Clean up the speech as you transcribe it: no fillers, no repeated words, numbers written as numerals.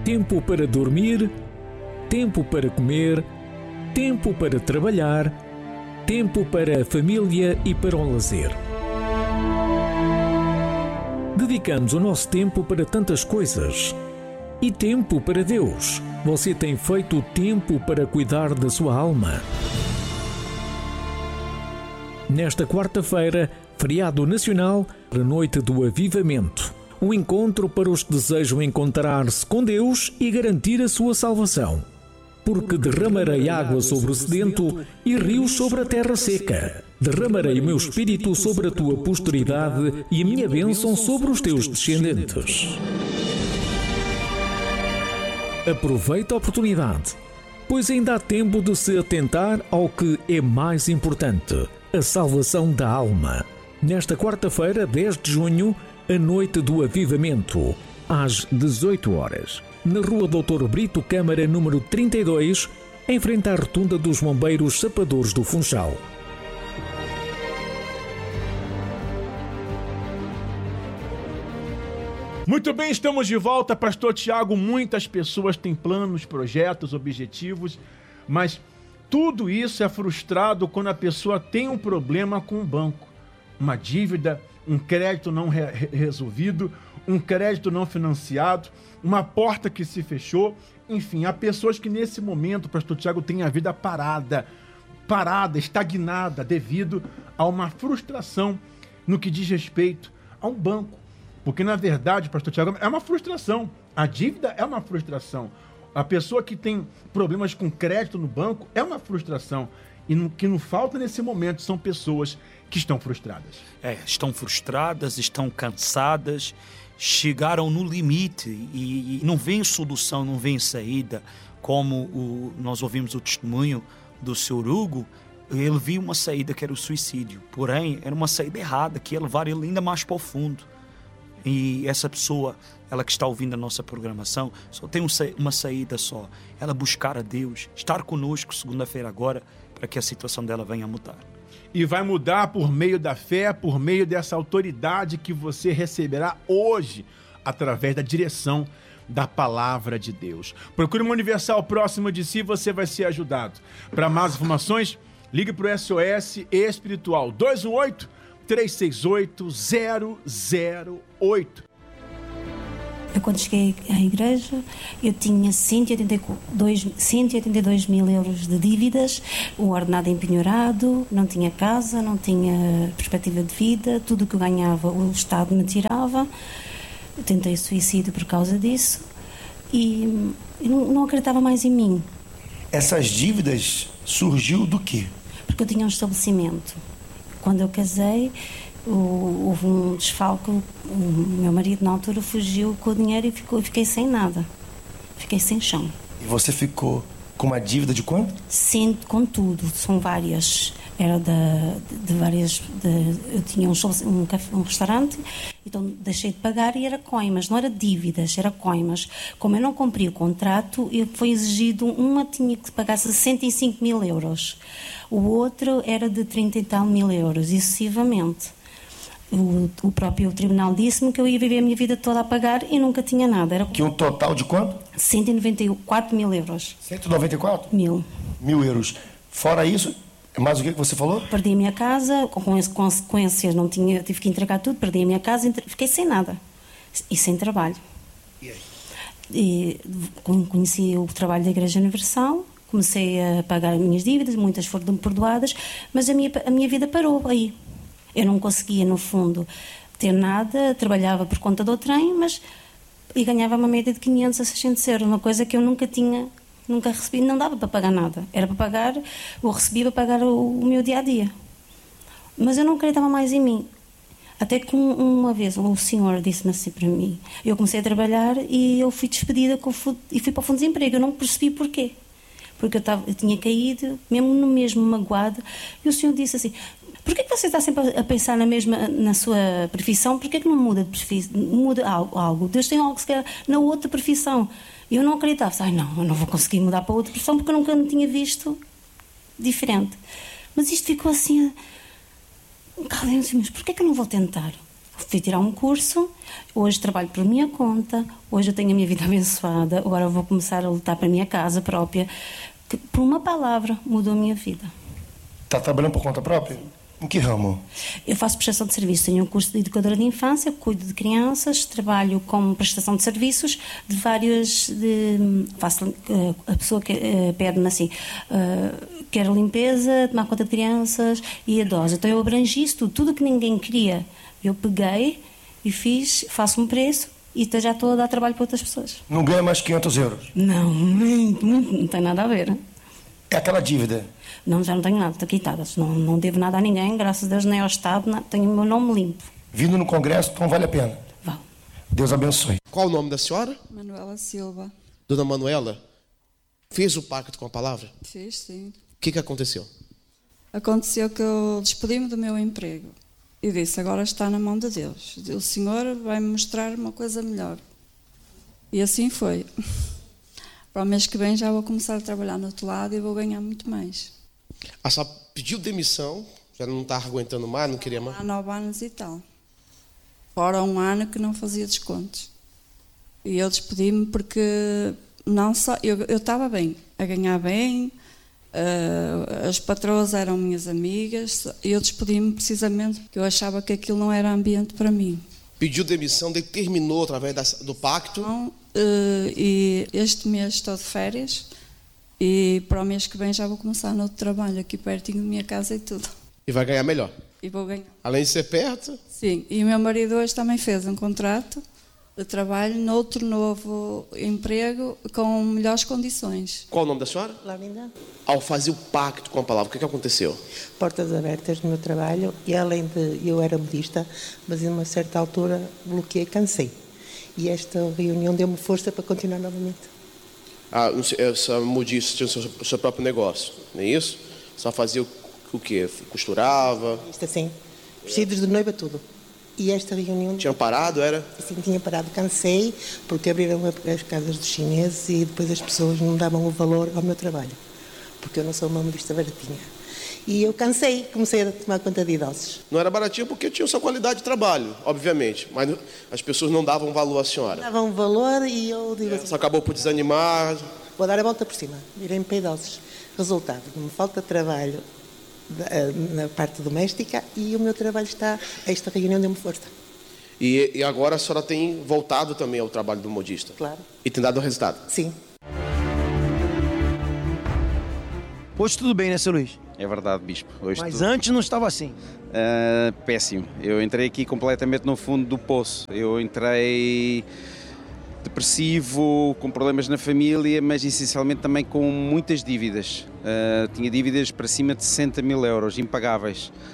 tempo para dormir, tempo para comer, tempo para trabalhar, tempo para a família e para o lazer. Dedicamos o nosso tempo para tantas coisas. E tempo para Deus. Você tem feito tempo para cuidar da sua alma? Nesta quarta-feira, feriado nacional, a noite do avivamento. Um encontro para os que desejam encontrar-se com Deus e garantir a sua salvação. Porque derramarei água sobre o sedento e rios sobre a terra seca. Derramarei o meu espírito sobre a tua posteridade e a minha bênção sobre os teus descendentes. Aproveite a oportunidade, pois ainda há tempo de se atentar ao que é mais importante, a salvação da alma. Nesta quarta-feira, 10 de junho, a noite do avivamento, às 18 horas, na Rua Doutor Brito Câmara, número 32, em frente à rotunda dos Bombeiros Sapadores do Funchal. Muito bem, estamos de volta, Pastor Tiago. Muitas pessoas têm planos, projetos, objetivos, mas tudo isso é frustrado quando a pessoa tem um problema com o banco. Uma dívida, um crédito não resolvido, um crédito não financiado, uma porta que se fechou. Enfim, há pessoas que nesse momento, Pastor Tiago, têm a vida parada, estagnada, devido a uma frustração no que diz respeito a um banco. Porque, na verdade, Pastor Tiago, é uma frustração. A dívida é uma frustração. A pessoa que tem problemas com crédito no banco é uma frustração. E o que não falta nesse momento são pessoas que estão frustradas. Estão frustradas, estão cansadas, chegaram no limite e não vem solução, não vem saída. Como nós ouvimos o testemunho do Sr. Hugo, ele viu uma saída que era o suicídio. Porém, era uma saída errada, que ia levar ele ainda mais para o fundo. E essa pessoa, ela que está ouvindo a nossa programação, só tem uma saída só. Ela buscar a Deus, estar conosco segunda-feira agora, para que a situação dela venha a mudar. E vai mudar por meio da fé, por meio dessa autoridade que você receberá hoje, através da direção da palavra de Deus. Procure uma Universal próxima de si, você vai ser ajudado. Para mais informações, ligue para o SOS Espiritual 218-368-008. Eu, quando cheguei à igreja, eu tinha 182 mil euros de dívidas, o ordenado empenhorado, não tinha casa, não tinha perspectiva de vida, tudo o que eu ganhava o Estado me tirava. Eu tentei suicídio por causa disso e não acreditava mais em mim. Essas dívidas surgiu do quê? Porque eu tinha um estabelecimento. Quando eu casei, houve um desfalque. O meu marido na altura fugiu com o dinheiro e fiquei sem nada. Fiquei sem chão. E você ficou com uma dívida de quanto? Sim, com tudo. São várias. Era de várias... eu tinha um restaurante, então deixei de pagar e era coimas. Não era dívidas, era coimas. Como eu não cumpri o contrato, foi exigido... Uma tinha que pagar 65 mil euros. O outro era de 30 e tal mil euros, e sucessivamente. O próprio tribunal disse-me que eu ia viver a minha vida toda a pagar e nunca tinha nada. Era que um total de quanto? 194 mil euros. 194? Mil euros. Fora isso, mais o que você falou? Perdi a minha casa, com consequências, tive que entregar tudo, perdi a minha casa, fiquei sem nada. E sem trabalho. E aí? E conheci o trabalho da Igreja Universal, comecei a pagar as minhas dívidas, muitas foram perdoadas, mas a minha vida parou aí. Eu não conseguia, no fundo, ter nada, trabalhava por conta do trem, e ganhava uma média de 500 a 600 euros, uma coisa que eu nunca recebi, não dava para pagar nada. Era para pagar, eu recebia para pagar o meu dia-a-dia. Mas eu não acreditava mais em mim. Até que uma vez o senhor disse-me assim para mim, eu comecei a trabalhar e eu fui despedida e fui para o fundo de desemprego. Eu não percebi porquê. Porque eu tinha caído, mesmo magoada, e o senhor disse assim: porquê que você está sempre a pensar na sua profissão? Porquê que não muda de profissão? Muda algo? Deus tem algo, se calhar, na outra profissão. E eu não acreditava. Eu não vou conseguir mudar para outra profissão porque eu nunca me tinha visto diferente. Mas isto ficou assim, mas porquê que eu não vou tentar? fui tirar um curso, hoje trabalho por minha conta, hoje eu tenho a minha vida abençoada, agora vou começar a lutar para a minha casa própria, que por uma palavra mudou a minha vida. Está trabalhando por conta própria? Em que ramo? Eu faço prestação de serviços, tenho um curso de educadora de infância, cuido de crianças, trabalho com prestação de serviços de vários... a pessoa que pede-me assim, quer limpeza, tomar conta de crianças e idosos. Então eu abrangi isso tudo que ninguém queria. Eu peguei e faço um preço e já estou a dar trabalho para outras pessoas. Não ganha mais 500 euros? Não, muito, não tem nada a ver. É aquela dívida? Não, já não tenho nada, estou quitada. Não devo nada a ninguém, graças a Deus, nem ao Estado, tenho o meu nome limpo. Vindo no Congresso, então vale a pena. Vale. Deus abençoe. Qual o nome da senhora? Manuela Silva. Dona Manuela, fez o pacto com a palavra? Fiz, sim. O que aconteceu? Aconteceu que eu despedi-me do meu emprego e disse, agora está na mão de Deus. O Senhor vai-me mostrar uma coisa melhor. E assim foi. Para o mês que vem já vou começar a trabalhar no outro lado e vou ganhar muito mais. A senhora pediu demissão, já não estava aguentando mais, não queria mais? Há 9 anos e tal. Fora um ano que não fazia descontos. E eu despedi-me porque não só eu estava bem, a ganhar bem, as patroas eram minhas amigas, e eu despedi-me precisamente porque eu achava que aquilo não era ambiente para mim. Pediu demissão, determinou através do pacto? Então, e este mês estou de férias e para o mês que vem já vou começar no outro trabalho aqui pertinho da minha casa e tudo. E vai ganhar melhor? E vou ganhar. Além de ser perto? Sim, e o meu marido hoje também fez um contrato de trabalho noutro novo emprego com melhores condições. Qual o nome da senhora? Laurinda. Ao fazer o pacto com a palavra, o que aconteceu? Portas abertas no meu trabalho e além de eu era budista, mas em uma certa altura bloqueei, cansei. E esta reunião deu-me força para continuar novamente. Essa modista tinha o seu próprio negócio, não é isso? Só fazia o quê? Costurava? Isto assim, vestidos de noiva, tudo. E esta reunião... Tinha parado, era? Sim, tinha parado, cansei, porque abriram as casas dos chineses e depois as pessoas não davam o valor ao meu trabalho, porque eu não sou uma modista baratinha. E eu cansei, comecei a tomar conta de idosos. Não era baratinho porque tinha sua qualidade de trabalho, obviamente, mas as pessoas não davam valor à senhora. Davam valor e eu digo assim... Você acabou por desanimar. Vou dar a volta por cima, virei-me para idosos. Resultado, me falta trabalho na parte doméstica e o meu trabalho está... Esta reunião deu-me força. E agora a senhora tem voltado também ao trabalho do modista? Claro. E tem dado resultado? Sim. Hoje tudo bem, né, seu Luís? É verdade, Bispo. Hoje Mas antes não estava assim. Péssimo. Eu entrei aqui completamente no fundo do poço. Eu entrei depressivo, com problemas na família, mas essencialmente também com muitas dívidas. Tinha dívidas para cima de 60 mil euros, impagáveis.